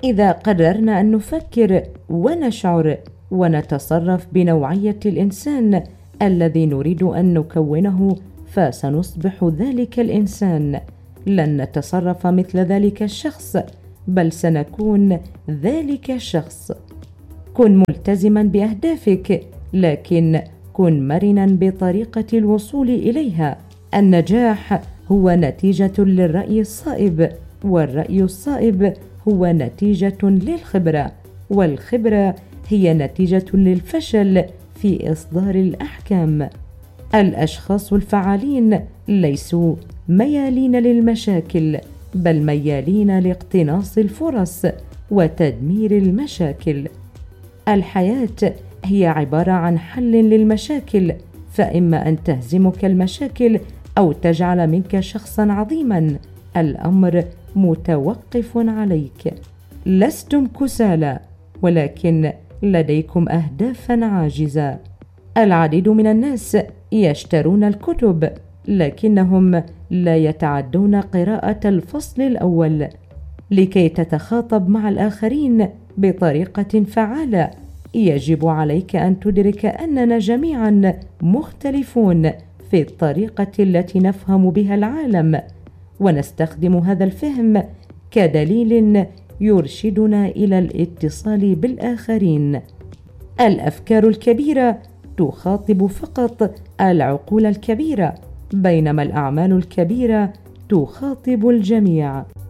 إذا قررنا أن نفكر ونشعر ونتصرف بنوعية الإنسان الذي نريد أن نكونه، فسنصبح ذلك الإنسان. لن نتصرف مثل ذلك الشخص، بل سنكون ذلك الشخص. كن ملتزما بأهدافك، لكن كن مرنا بطريقة الوصول إليها. النجاح هو نتيجة للرأي الصائب، والرأي الصائب هو نتيجة للخبرة، والخبرة هي نتيجة للفشل في إصدار الأحكام. الأشخاص الفعالين ليسوا ميالين للمشاكل، بل ميالين لاقتناص الفرص وتدمير المشاكل. الحياة هي عبارة عن حل للمشاكل، فإما أن تهزمك المشاكل أو تجعل منك شخصا عظيما. الأمر متوقف عليك. لستم كسالى، ولكن لديكم أهدافا عاجزة. العديد من الناس يشترون الكتب، لكنهم لا يتعدون قراءة الفصل الأول. لكي تتخاطب مع الآخرين بطريقة فعالة، يجب عليك أن تدرك أننا جميعا مختلفون في الطريقة التي نفهم بها العالم، ونستخدم هذا الفهم كدليل يرشدنا إلى الاتصال بالآخرين. الأفكار الكبيرة تخاطب فقط العقول الكبيرة، بينما الأعمال الكبيرة تخاطب الجميع.